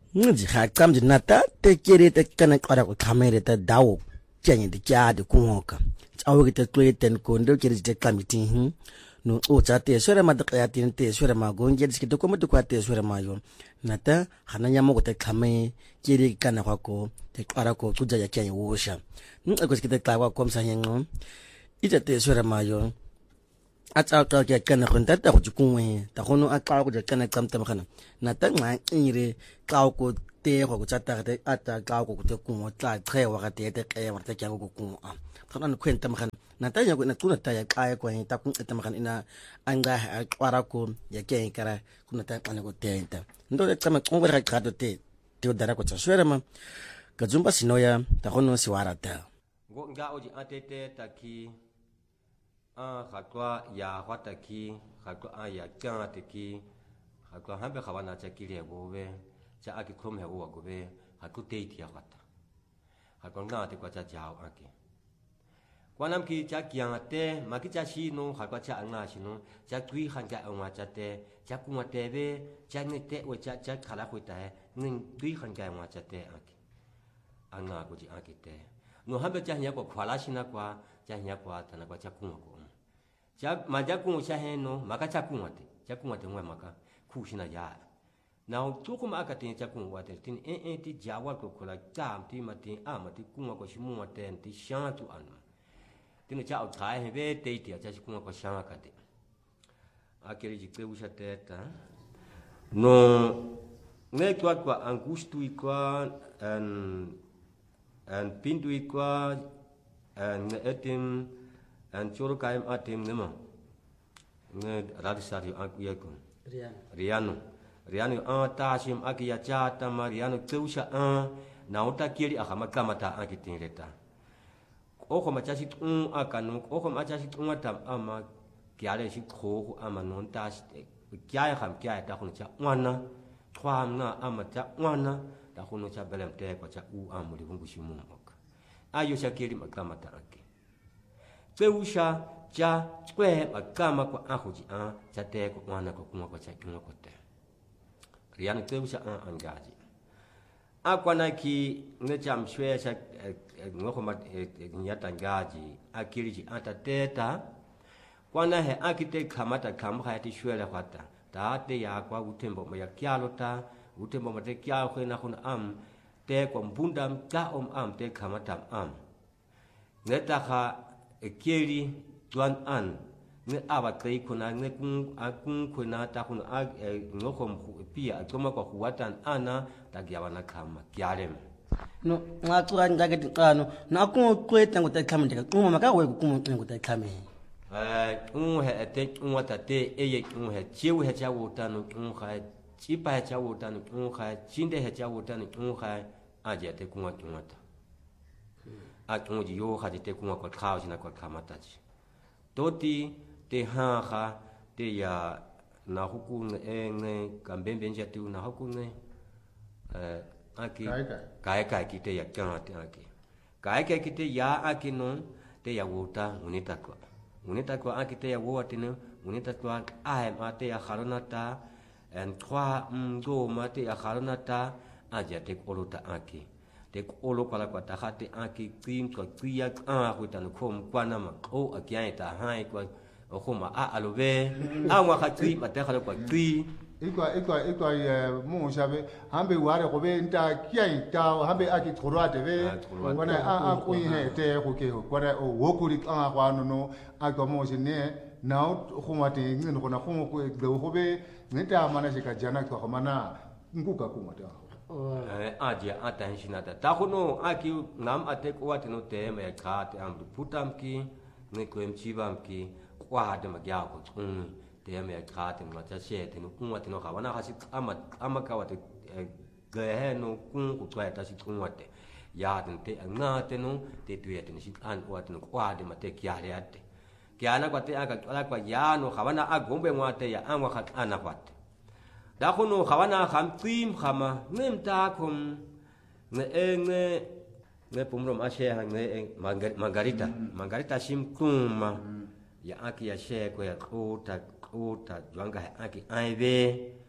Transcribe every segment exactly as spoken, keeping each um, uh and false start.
ngi ha kam di nata te kere te kana kwara ko kamere te dawo kyenye di kya de kungoka awo ke te kleten kondo kere te kamiti hin no o cha te sore ma de ya tin te sore ma gonje di ke ko mo de kwa te sore ma yo nata hananya mo ko te kame kere kana kwa ko te kwara ko kuja ya kyenye wosha ngi ko ke te klawa ko msanye ngo ita te sore ma yo ata ka ke kana go ntata go tsikungwe ta gono a ka go ja kana tsamta magana na ta nga ire ka go te go go tsata te ata ka go go te kungo tla tsewa ga te te ke wa te kya go kungo a tsana no kwenta magana na ta ya go na tuna ta ya ka ya go ta kun eta magana ina anga a kwara ko ya ke kara kuna ta kana go tenta ndo le tsama kungo ga ka te te dara ko tswera ma ka zumba sinoya ta gono siwara ta go nga oji atete taki a khakwa ya khwataki khakwa a ya kyataki khakwa hambe khawana chakile bobe cha akikhom he wa gobe hakku teiti ya khata khakwa nga te kwa cha jao ake kwanam ki cha kyate maki cha shino khakwa cha nga shino cha tui khanja ngwa cha te cha kuma tebe cha ngete we cha cha khala khwita he ning tui khanja ngwa cha te ake anga ko ji ake te no hambe cha nya ko khwala shina kwa cha nya kwa tana kwa cha kuma ko cha majaku cha heno maka cha kunwate cha kunwate ngwa maka kushina ya now tukuma akati cha kunwate tin e e ti jawa ko kola tam ti mati amati kunwa ko shimu wate ti shantu an tin cha au thai he be te ti cha kunwa ko shanga kate akeri ji kweusha teta no ne kwa kwa angustu ikwa an an pindu ikwa an etim and choro kaim atim nema ne radisari akuyako riano riano a tashim akiya chata mariano tseusha a nauta kiri akama kamata akitinreta oko machashi un akanu oko machashi un tam ama kiale shi kho ama non tash kya kham kya ta khun cha wana twam na ama cha wana ta khun cha belem te ko cha u amuri bungu shimu ok ayo shakiri makamata aki Peusha cha kwe makama kwa ahuji a cha te ko wana ko kuma ko cha kuma ko te riana peusha a angaji akwana ki ne cham shwe cha ngoko ma nyata ngaji akiri ji ata teta kwana he akite kamata kamha ti shwe la kwata ta te ya kwa utembo ma ya kyalota utembo ma te kya ko na khun am te ko mbundam ta om am te kamata am neta kha keri tuan an ne aba kai kuna ne kun akun kuna ta kun a ngokom pia koma kwa kuwatan ana ta gyawana kama kyalem no ngatura ngake tikano na ku kweta ngota kama ndika kuma maka we ku ngota kama eh un he te un wata te eye un he chiu he cha wotanu un kha chipa he cha wotanu un kha chinde he cha wotanu un kha aje te kunwa kunwata atunji yo khati te kunwa ko khao sina ko khamataji toti te ha kha te ya na hukun eng kambembe nje tu na hukun eh aki kai kai ki te ya kya te aki kai kai ki te ya aki no te ya wota unita ko unita ko aki te ya wota no unita ko ai ma te ya kharonata en trois ndo ma te ya kharonata aja te kolota aki te olo kala kwa tahate aki krim ko kria a hutan khom kwana ma o akya ta hai ko o khoma a alobe a wa khatri ma te khala kwa kri ikwa ikwa ikwa mu shabe hambe ware go be nta kya ta hambe aki thorate be wana a a ku he te go ke go kwana o wokuri a kwa no no a ko mo se ne now khoma te ngin go na khomo ko go be nta mana se ka jana ko mana nguka ku mata eh aje attention ata ta khono aki nam ate ko atino te me kha te am putam ki ne ko em chibam ki kwa de ma gya ko chung te me kha te ma cha she te no kun atino kha wana khasi ama ama ka wate ge he no kun ku twa ta si kun wate ya den te nga te no te tu ya te si an ko atino kwa de ma te kya le ate kya na kwa te aka kwa ya no khawana a gombe ngwa te ya an wa khat ana kwate da khono khawana kham tim khama nem ta khum ne ne ne pumrom a she hang ne margarita margarita sim kuma ya aki ya she ko ya kota kota jwanga aki aibe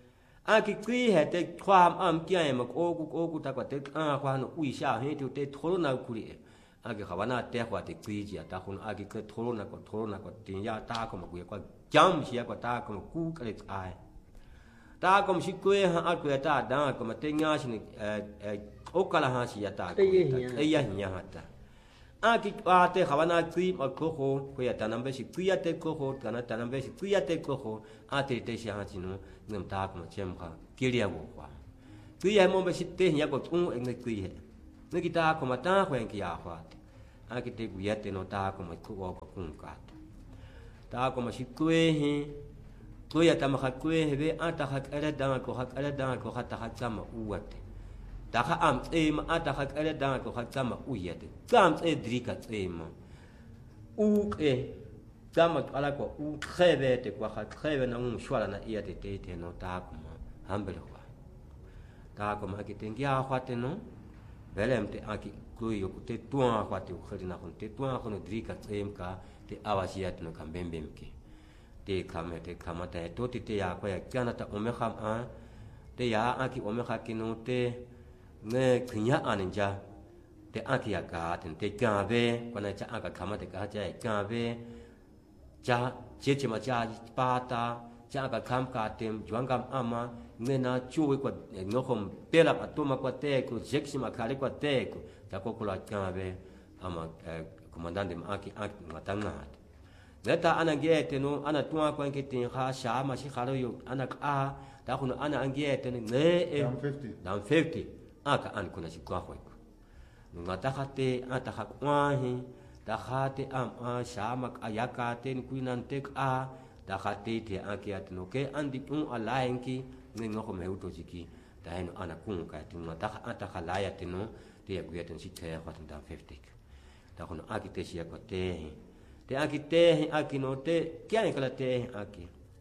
阿给鬼还得ความอ้ำเกี่ยมาโอ้กูโอ้กูตากว่าเตอาความอุ้ยชาเห็นตัวเตทรนาคุรีอา给ขวานาเตะว่าเตกุยจีตาคนอา给ก็ทรนาก็ทรนาก็ติยาตาก็มากุยก็จำเสียก็ตาก็มากูก็เลยตายตาก็มาชิกุยฮะอากุยตาดังก็มาเตงาชินเอ่อเอ่อโอกาลหาสิยาตาเอ้ยหิยาตาอากิอาเตขวานากุยมาโคโคคุยตานัมเบสิกุยเตโคโคตานาตานัมเบสิกุยเตโคโคอาเตเตชิฮาจิโนเงิมตาก็มาเชื่อมค่ะกิริยาบุกว่ากุยให้มองไปสิเตหิยาก็ตุ้งเองกุยนึกตาก็มาตาแขวงกิยาควาอากิเตกุยเตโนตาก็มาคุโอก็คุงกัดตาก็มาสิกุยเฮกุยตามาขัดกุยเฮเบอาตาขัดอะไรดังก็ขัดอะไรดังก็ขัดตาขัดจำมาอวดตาขัดอัมเอมาอาตาขัดอะไรดังก็ขัดจำมาอุยเดจำเอดริกัดเอมาอูเอจำมาอะไรก็อูเขเวเตกว่าขัดเขเวนั่งชัวร์นะเอียเตเตเตโนตาก็มาฮัมเบลว่าตาก็มากิเตงยาขวัดเนาะเบลมเตอากิกุยยกเตตัวขวัดอยู่ขดินาคนเตตัวคนดริกัดเอมกาเตอาวาสิยาตโนคัมเบมเบมกีเตคำเตคำมาแต่ตัวติเตยาก็อยากจะนัดโอเมคำอ่ะเตยาอากิโอเมคากิโนเตเงยขึ้นยาอันจ้าเตอากิยากาถึงเตกาเวคนนั้นจะอากาคำมาเตกาจะกาเวจ้าเชื่อจิมาจ้าปาตาจะอากาคำกาเต็มจวนกำอามาเงยน่าช่วยกว่าเงาคมเปลับตัวมากกว่าเตกุเจ็กซิมาคาริกว่าเตกุจะก็คุลากาเวอามาเอ่อคอมมานดันเดมอากิอากิมาตั้งงานเนต้าอันนั้นเกตโนอันนั้นตัวคนกิติข้าชามาชิคาโรยุอันนั้นอาแต่คนอันนั้นเกตโนเนเอดามฟิฟตี้อาก็อันคนนั้นชิกว่าหอยนุงาตาขัดเตอาตาขัดว่าเฮตาขัดเตอามอาชามักอายากาเตนคุยนันเตกอาตาขัดเตเตอาเกียตโนเกอันดิอุงอลายงกีเงินงอกเมหุโตจิกีแต่ให้นุอันนั้นกุ้งกันนุงาตาขัดตาขัดลายตโนเตียกุยตันชิเทขวัดดามฟิฟตี้แต่คนอากิเตชิยากเตte aki te aki no te kia ni kala te aki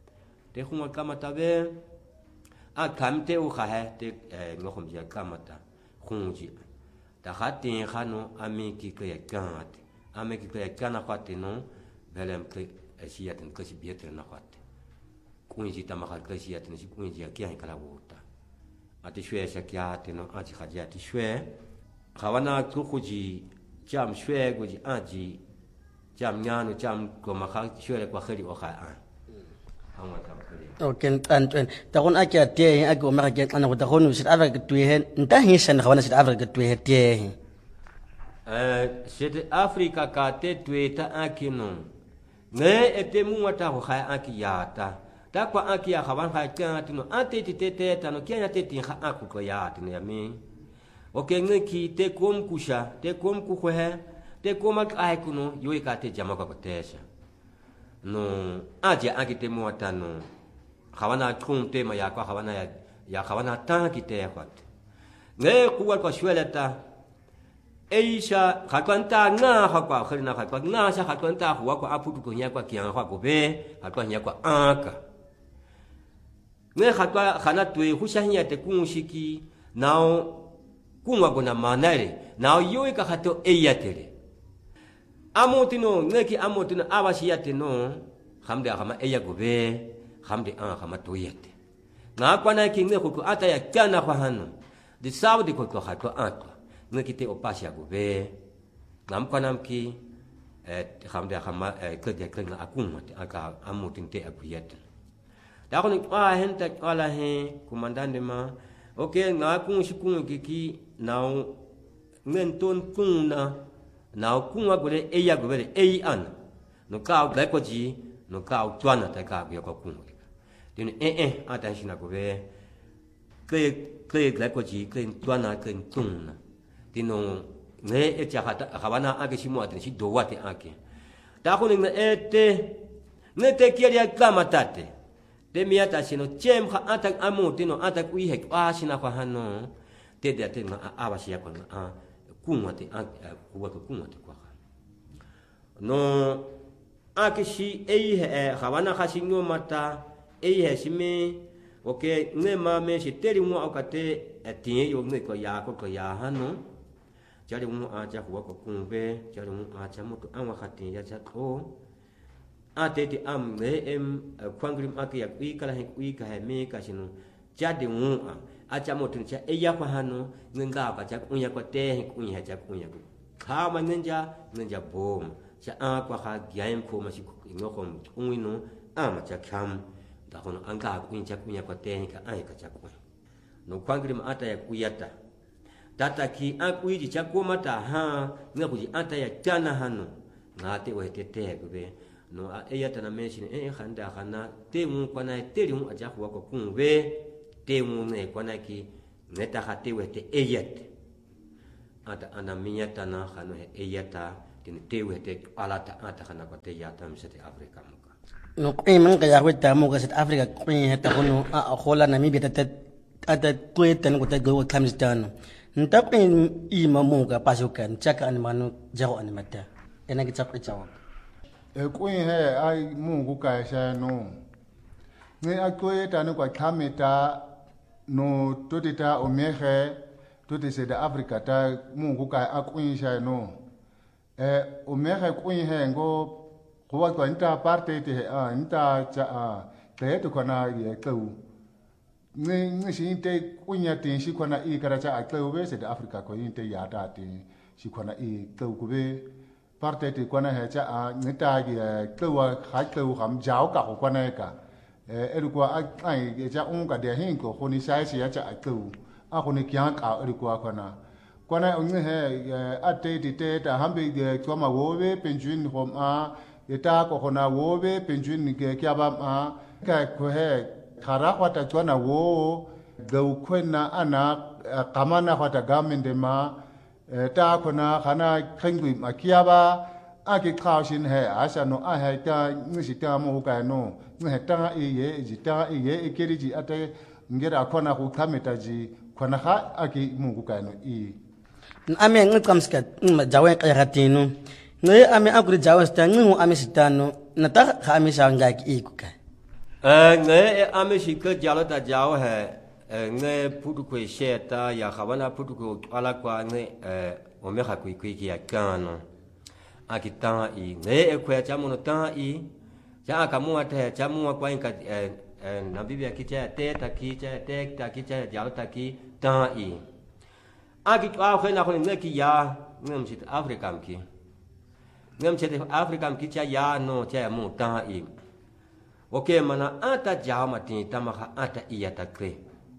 te khuma kamata be a kamte u kha he te ngokhom ja kamata khunji ta khati khano ami ki ke kat ami ki ke kana khati no belem ke asiaten ke sibietre na khati kunji ta ma kha asiaten si kunji kia ni kala wuta ati shwe sha kia te no aji khaja ti shwe khawana ku khuji jam shwe guji ajiจำงานจำกรมข้าช่วยอะไรกว่าเคยดีกว่าใครอ่ะเอามาทำคดีโอเคอันแต่คนอาจจะเตี้ยอาจจะไม่อาจจะอันนั้นแต่คนสิทธิ์อะไรก็ตัวเห็นแต่เห็นฉันเขาว่าสิทธิ์อะไรก็ตัวเห็นเตี้ยเอ่อสิทธิ์แอฟริกากาเตตัวตาอาคิโนเงยเอเตมุวัตาหัวใครอาคิยาตาแต่กว่าอาคิยาเขาวันใครเจ้าติโนอันเตติเตเตตาโนเกี่ยนเตติข้าอาคุกยาติเนียมีโอเคเงยคีเตคมกุชาเตคมกุขวะte komak ai kuno yoi ka te jama ka tesha no aje agi te muata no khawana khum te ma ya ka khawana ya ya khawana ta ki te khat nge kuwa ko shwelata eisha khatwanta nga kha kwa khina khatwa nga sha khatwanta huwa ko aputu ko nya kwa kya kha ko be khatwa nya kwa aka nge khatwa khana twe husha nya te kunshiki now kunwa ko na manare now yoi ka khato eyatere amotino ngeki amotino awasiyate no khamde khama eya gobe khamde an khama toyete nga kwana ki ngeko ko ata ya kana kwa hano di saudi ko ko khatwa atwa ngeki te opasya gobe ngam kwana mki eh khamde khama ke de ke nga akuma te aka amotin te akuyete da ko ni a henta kala he komandante ma okay nga kun shikun kiki now ngen ton kunna now kunga gole eya gole ei an no ka la ko ji no ka twana ta ka ko kunga din eh eh attention go be ke ke la ko ji ke twana ke tunna dino ne e cha hata khawana ake shimo atin shi do wate ake ta ko ne ete ne te kiria kama tate de miata sino chem kha atak amu dino atak wi he kwa sina kwa hano te de te na abashi ya ko a kunwa te a kuwa ko kunwa te kwa no akishi ei he khawana khashinyo mata ei he shime okay ne ma me shi teri mu akate atie yo ne ko ya ko ko ya hano jari mu a ja huwa ko kunbe jari mu a ja mu to anwa khati ya ja ko ate ti am ne em kwangrim ake ya wi kala he wi ka he me ka shino cha de un a cha mo tin cha e ya kwa hanu nga ka cha unya kwa te unya cha unya ku kha ma nja nja bom cha a kwa kha gyam ko ma si ngo ko unino a ma cha kham da hono anga ku cha unya kwa te ka ai ka cha ku no kwangri ma ata ya kuyata tata ki a ku ji cha ko mata ha nga ku ji ata ya tana hanu nga te we te te ku be no a e ya tana mention e khanda khana te mu kwa na te ri mu a ja ku ko ku be te mu ne kwa na ki neta khate we te e yet ata ana minya tana khano e yata tin te we te ala ta ata khana ko te yata mi South Africa mu ka no e man ka ya we ta mu ka South Africa ku heta kono a khola na mi beta te ata ku tan ko te go comes down nta ku i ma mu ka pasukan chaka an manu jago an mata ena ki chap chawa e ku he ai mu ku ka sha no ne a ku eta no kwa kameta no totita omehe tote se da Africa ta mu ku ka a ku sha no e omehe ku he ngo ko wa kwa nta parte te a nta cha a te to kana ye ku ni ni shi te kunya tin shi kwana i kara cha akle be se da Africa ko inte ya ta tin shi kwana i ku ku be parte te kwana he cha a ni ta ye ku wa kha ku ham jao ka ko kwana ka e e ko a ai cha un ka de hin ko ko ni sai shi ya cha akle a ko ni kya ka e ko kwana kwana un he a te te te ta ham be ge ko ma wo be penjun ho ma ye ta ko hona wo be penjun ni ge kya ba ma ka ko he khara kwata tswana wo gau kwena ana kamana kwata gamende ma ta kona khana khengui makiaba aki khawshin he asa no a he ta ngisi ta mo ka no nge ta e ye ji ta e ye e keri ji ate ngera khona ku khameta ji khona kha aki mu ka no i ame ngamska jawe ka ratino nge ame akuri jawe sta ngu ame sitano nata kha ame sa ngaki ikuka nge ame shi ke jalo ta jao he nge putu ko sheta ya khawana putu ko ala kwa nge o me kha ku ku ki ya kano akita i nge e kwa cha mo ta i cha ka mo ate cha mo kwa in ka na bibia ki cha te ta ki cha te ta ki cha jalo ta ki ta i aki kwa khena ko nge ki ya ngem sit Africa ki ngem sit Africa ki cha ya no cha mo ta i oke mana ata jao mati tamaka ata iya takre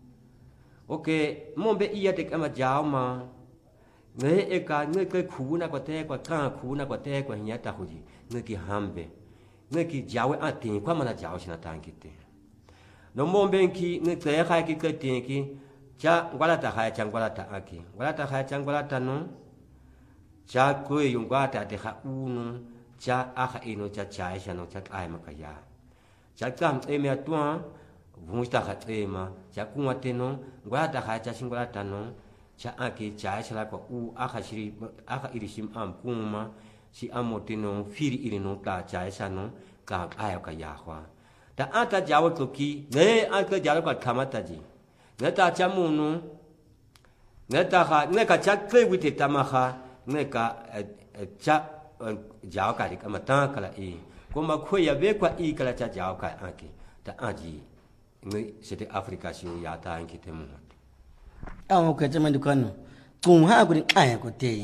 oke mombe iya te kama jao ma nge eka nge ke khuna ko te ko ka khuna ko te ko nya ta huji nge ki hambe nge ki jao ati kwa mana jao sina tangite no mombe ki nge te kha ki ke te ki cha ngwala ta kha cha ngwala ta aki ngwala ta kha cha ngwala ta no cha ko yungwa ta te kha unu cha akha ino cha cha sha no cha ai makaya cha kam e me atwa vumusta kha tema cha kunwa teno ngwa ta kha cha singwa tano cha aki cha shala ko u akha shiri akha irishim am kuma si amotino firi irino ta cha sano ka aya ka yahwa ta ata jawo to ki ne aka jawo ka kamata ji ne ta cha munu ne ta kha ne ka cha kle wite tamaha ne ka cha jawo ka ri kamata kala i kuma ko ya be kwa i kala cha jao ka aki ta aji ngi sete Africa si ya ta anki temu awo ka jama dukano kum ha guri aya ko te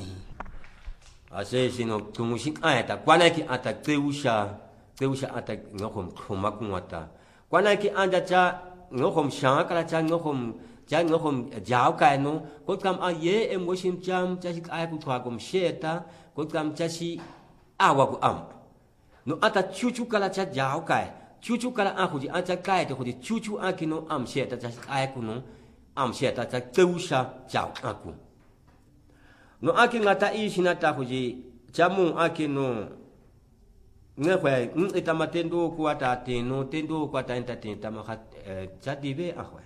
ase sino kum shi aya ta kwana ki ata teusha teusha ata ngokom khoma kunwata kwana ki anda cha ngokom sha kala cha ngokom cha ngokom jao ka no ko kam a ye e moshim cham cha shi aya ku thwa kom sheta ko kam cha shi awa ku am no ata chuchu kala cha jao kai chuchu kala a huji acha kai te huji chuchu akino am sheta cha ai kuno am sheta cha teusha jao aku no aki ngata i sinata huji chamu akino nge khwe ngita matendo ku ata teno tendo ku ata entertain ma khat cha dibe a khwe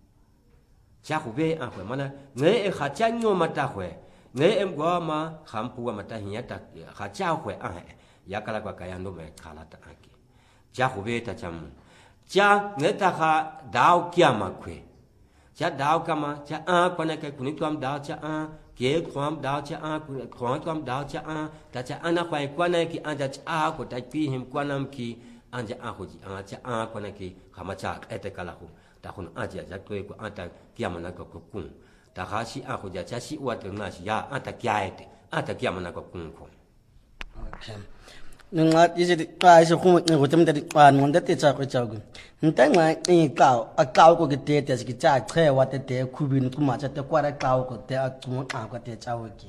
cha khube a khwe mana nge e kha cha nyo mata khwe nge em gwa ma khampu wa mata hiya ta kha cha khwe a yakala kwa kayando me khalata aki cha hubeta chamu cha neta kha dao kiama kwe cha dao kama cha a kwana ke kunitwam dao cha a ke kwam dao cha a kwam kwam dao cha a ta cha ana kwa kwana ki anja cha a ko ta pi him kwanam ki anja a hoji a cha a kwana ki khama cha ete kala hu ta khun a ja ja kwe ko ata kiamana ko kun ta kha si a khu ja cha si wa de nga si ya ata kya ete ata kiamana ko kun ko okay nunga isi ka isi khu ngi gotem de ka non de cha ko cha gu ntai ma ni ka a ka ko ke te te ki cha che wa te te khu bin ku ma cha te kwa ra ka ko te a chu a ko te cha wo ki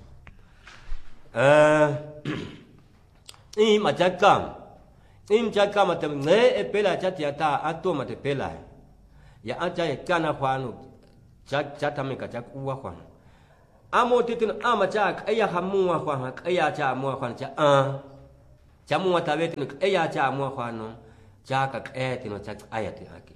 eh ni ma cha kam ni cha kam ma te ne e pela cha ti ata a to ma te pela ya a cha ka na khwa nu cha cha ta me ka cha ku wa khwa amo te te a ma cha ka ya ha mu wa khwa ka ya cha mu wa khwa cha a cha mu wa ta ve te ka ya cha mu wa khwa no cha ka e te no cha aya te aki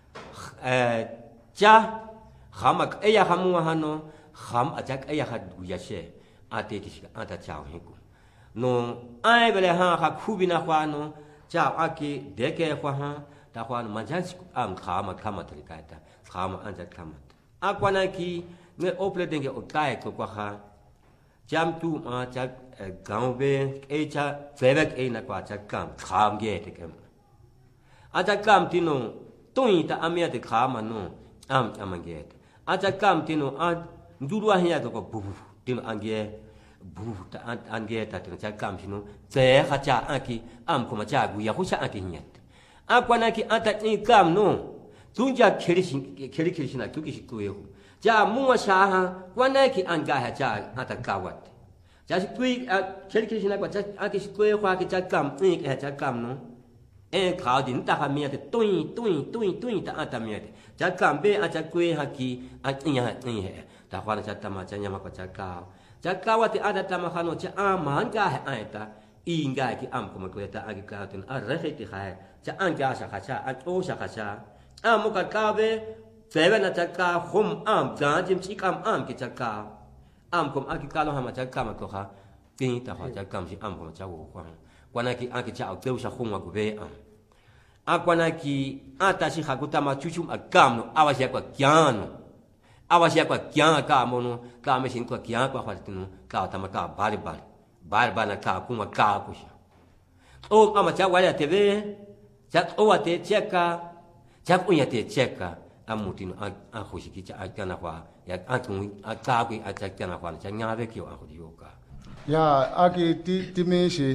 eh cha khama ka ya ha mu wa no kham a cha ka ya ha du ya she a te ti a ta cha he ku no ai bele ha kha khu bi na khwa no cha aki de ke khwa ha ta khwa no ma cha am khama khama te ka ta khama an cha khama a kwa na ki ne ople denge o tai ko kwa ha jam tu ma cha gaung be e cha zebek e na kwa cha kam kham ge te kem a cha kam ti no tui ta amia te khama no am am ge a cha kam ti no a nduru a hiya ko bu ti no ange bu ta an ge ta ti cha kam ti no ze kha cha aki am ko ma cha gu ya hu cha aki nyat a kwa na ki ata ni kam no tunja kheri kheri kheri sina tu ki shi ko yo ja mu sha ha kwa na ki an ga ha cha ata ka wat ja si tui kheri kheri sina kwa cha aki shi ko kwa ki cha kam ni ka cha kam no e ka din ta ha mi te tui tui tui tui ta ata mi te cha kam be a cha ko ha ki a ni ha ni he ta kwa na cha ta ma cha nya ma kwa cha ka cha ka wa te ada ta ma khano cha a man ga ha ai ta i nga ki am ko ma ko ta aki ka tin a re he ti ha cha an ga sha kha cha a o sha kha cha a mo ka ka be Febe na chaka hum am ganjim chikam am ki chaka am kom aki kalo hama chaka ma ko ha tin ta ha chaka am si am ko cha wo kwa kwana ki aki cha au sha hum wa go be am a kwana ki ata si hakuta ma chuchum akam no awa sia kwa kyano awa sia kwa kyan ka mo no ka me sin kwa kyan kwa ha tinu ka ta ma ka bari bari bari bari na ka kuma ka ku sha o ama cha wa ya te be cha o wa te cheka cha ku ya te cheka amutin a hoshiki cha akana kwa ya atun atagwi atakana kwa cha nyabe kyo a hodioka ya aki ti ti me shi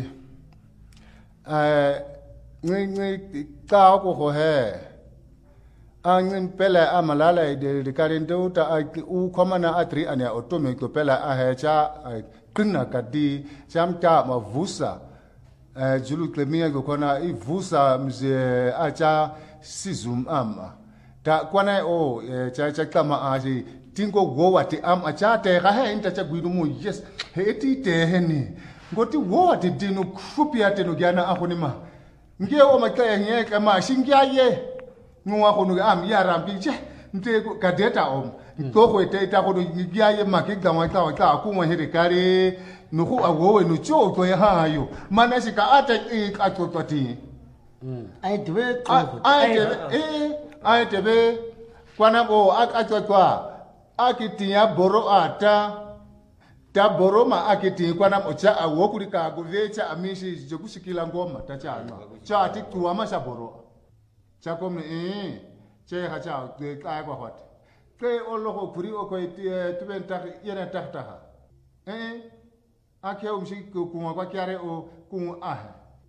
eh ngi ngi ka ko ho he an pele amalala de de karindo ta u komana atri ania otome ko pele a he cha kunna kadi chamta ma vusa eh julu klemia ko kona i vusa mze acha sizum ama ta kwana o cha cha kama aji tingo wo wati am acha te ga he inta cha gwidu mu yes he ti te he ni ngoti wo wati dinu khupi ate no gyana a khonima ngie o makaya nye kama shingya ye ngwa khonu am ya rambi che nte ka data om to ko te ta ko ngya ye ma ke gamwa ta ta ku mo he kare no khu a wo we no cho ko ya ha yo mana shika ata e ka to to ti ai dwe ko ai eh ai tebe kwana bo akatwa kwa akitinya boro ata ta boro ma akiti kwana mocha awokulika govecha amishi jokushikila ngoma tachana cha ati tuwa masha boro cha komne eh che ha cha ke ka kwa hot ke oloho kuri o ko tuben ta yena tahta ha eh ake umshi ku kwa kyare o ku ah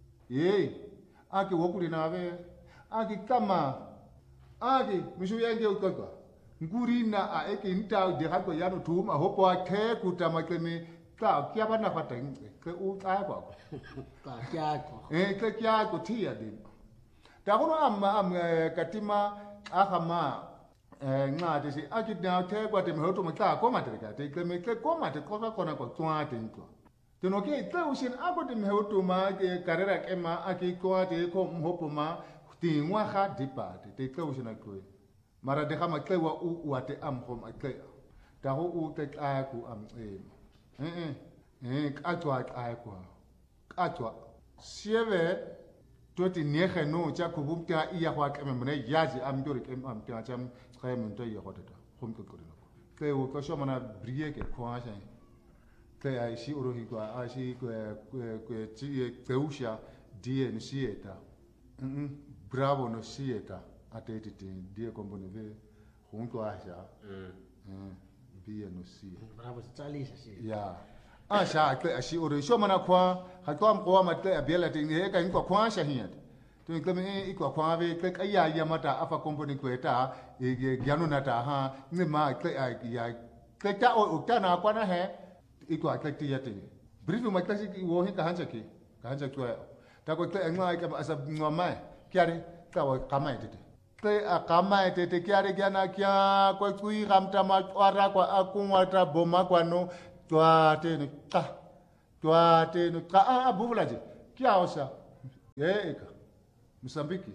eh ake wokulina ave ake kama Agi, mishu yange ukaka. Nguri na a eke nita de hako yano tuuma hopo a ke kutama keme ka kia bana fata ke u ta kwa. ka kia ko Eh ke kia ko tia din. Ta kono am am katima akama eh nga de si agi na ke kwa de hoto ma ka ko ma de ka te keme ke ko ma de ko ka kona ko twa te nko. Teno ke te ushin ako de hoto ma ke karera ke ma aki ko ate ko hopo ma ti ngwa kha dipa te te u sina ko mara de kama ke wa u wa te am khom ke ta ho u te a ku am e eh eh ka twa a ku ka twa sieve to ti ne khe no cha ku bu ta iya kwa ke me ne yaji am jori ke am ta cham khay mun to ya khota ta khom ko ko ke u ko so mana brie ke kwa sha ke ai si oro hi kwa a si ko ko ti ke usha die ni sieta mm bravo no sieta ate te dia company ve junto a ja mm B no C bravo tsalisha shi ya a sha ke ashi ore sho mana kwa ha kwa mko ma te abela te ne ka kwa kwa sha hiya to ke me ikwa kwa ve ke ka ya ya mata afa company kweta e gyanu na ta ha ni ma ke ya ke ta o ta na kwa na he ikwa ke ti ya te brief ma ka shi wo hi ka hancha ke ka hancha kwa ta ko ke ngwa ka asa ngwa mai kyare ka wa ka mai te ke a ka mai te te kyare kyana kya kwa kui ramta ma twara kwa akungwa ta boma kwa no twa te ne ka twa te ne ka a buvula je kya osa ye ka Mozambique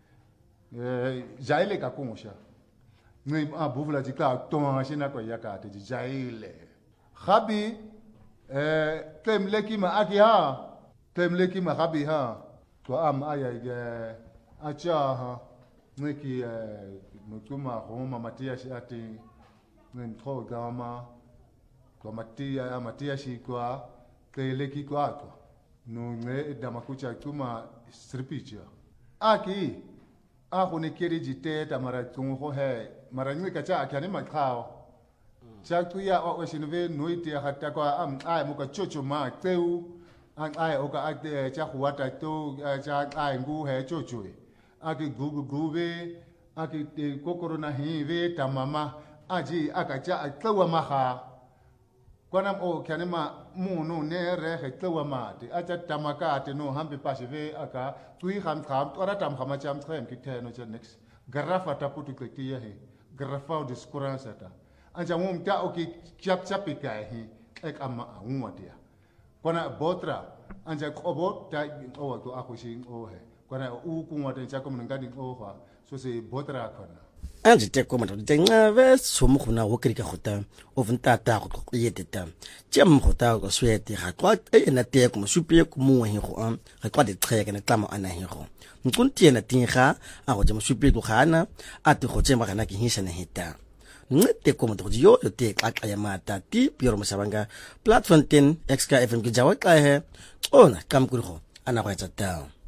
eh jaile ka kungosha ni a buvula je ka to shina kwa yaka te jaile khabi eh temleki ma akia temleki ma khabi ha to am aya ge acha ha neki nutuma homa matia shi ati ntro gama kwa matia matia shi kwa keleki kwa kwa no nge damakucha tuma stripicha aki a ko ne keri jite ta mara tungo he mara nyi ka cha akani makhao cha tuya o shinve noite hatta kwa am ai muka chocho ma teu an ai o ka ate cha huata to cha ai ngu he chocho aki gugu gube aki te kokoro na hive tamama aji akacha atlawa maha kwanam o kanema munu ne re hetlawa ma te acha tamaka te no hambe pasive aka tui ham kham tora tam khama cham threm kithe no cha next garafa taputu kletia he garafa de skuransa ta anja mum ta oki chap chapika he ek amma unwa dia kwana botra anja khobo ta o to akushi o he kwana u kunwa te cha kom ngadi o fa so se botra kwana anje te ko mato te ngave somo khona ho krika khota o vunta ta go yeteta tjem khota go swete ga kwa e na te ko msupi ko mo he go am ga kwa de tsheka na tlamo ana he go nkunti na tinga a go je msupi go khana a te go tsema kana ke hisa na heta ngete ko mato yo yo te ka ka ya mata ti piro mosabanga platform ten xk fm ke jawa ka he ona kam ku go ana go tsa ta